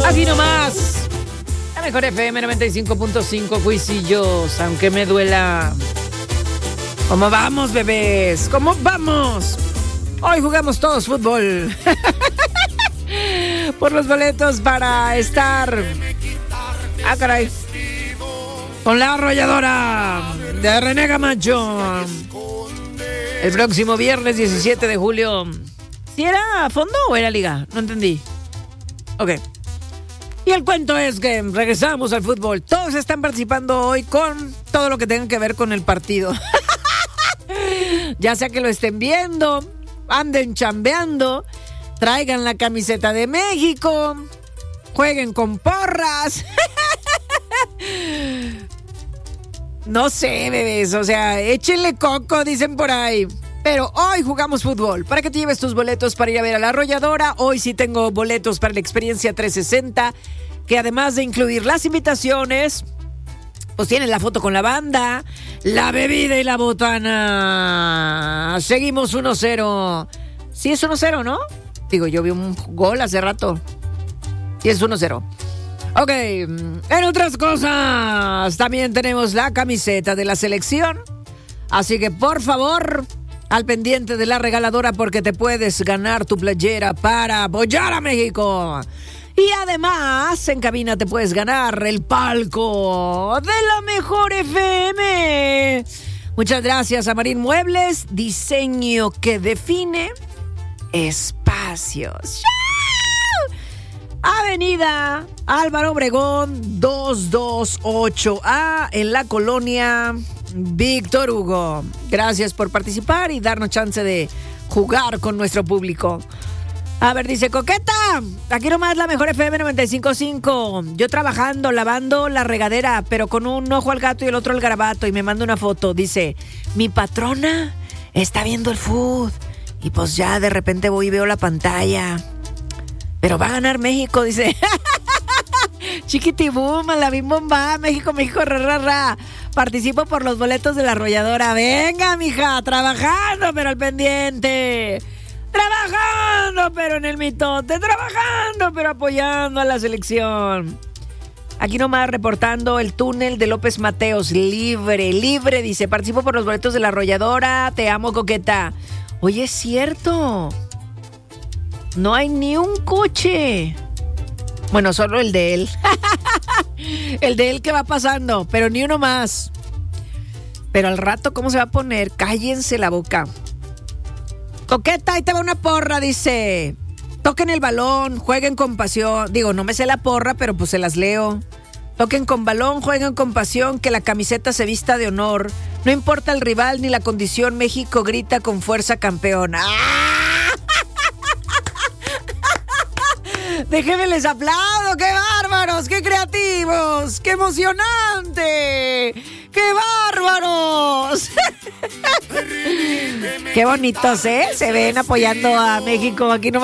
Aquí nomás. La mejor FM 95.5, Cuisillos, aunque me duela. ¿Cómo vamos, bebés? ¿Cómo vamos? Hoy jugamos todos fútbol. Por los boletos para estar... Ah, caray. Con la arrolladora de René Camacho. El próximo viernes 17 de julio. ¿Sí era fondo o era liga? No entendí. Ok. Y el cuento es que regresamos al fútbol. Todos están participando hoy con todo lo que tenga que ver con el partido. Ya sea que lo estén viendo, anden chambeando, traigan la camiseta de México, jueguen con porras. No sé, bebés, o sea, échenle coco, dicen por ahí. Pero hoy jugamos fútbol. Para que te lleves tus boletos para ir a ver a la arrolladora. Hoy sí tengo boletos para la experiencia 360, que además de incluir las invitaciones, pues tienen la foto con la banda, la bebida y la botana. Seguimos 1-0. Sí es 1-0, ¿no? Digo, yo vi un gol hace rato. Sí es 1-0. Ok, en otras cosas, también tenemos la camiseta de la selección. Así que, por favor, al pendiente de la regaladora porque te puedes ganar tu playera para apoyar a México. Y además, en cabina te puedes ganar el palco de la mejor FM. Muchas gracias a Marín Muebles, diseño que define espacios. Avenida Álvaro Obregón 228A en la colonia Víctor Hugo. Gracias por participar y darnos chance de jugar con nuestro público. A ver, dice Coqueta, aquí nomás la mejor FM 95.5. Yo trabajando, lavando la regadera, pero con un ojo al gato y el otro al garabato. Y me manda una foto, dice, mi patrona está viendo el fútbol. Y pues ya de repente voy y veo la pantalla. Pero va a ganar México, dice. Chiquitibum, la bim bomba, México, México, ra, ra, ra. Participo por los boletos de la arrolladora. Venga, mija, trabajando, pero al pendiente. Trabajando, pero en el mitote. Trabajando, pero apoyando a la selección. Aquí nomás reportando el túnel de López Mateos. Libre, libre, dice. Participo por los boletos de la arrolladora. Te amo, Coqueta. Oye, es cierto. No hay ni un coche. Bueno, solo el de él. El de él que va pasando, pero ni uno más. Pero al rato, ¿cómo se va a poner? Cállense la boca. Coqueta, ahí te va una porra, dice. Toquen el balón, jueguen con pasión. Digo, no me sé la porra, pero pues se las leo. Toquen con balón, jueguen con pasión, que la camiseta se vista de honor. No importa el rival ni la condición, México grita con fuerza campeón. ¡Ah! Déjenme les aplaudo, qué bárbaros, qué creativos, qué emocionante, qué bárbaros. Qué bonitos, se ven apoyando a México aquí nomás.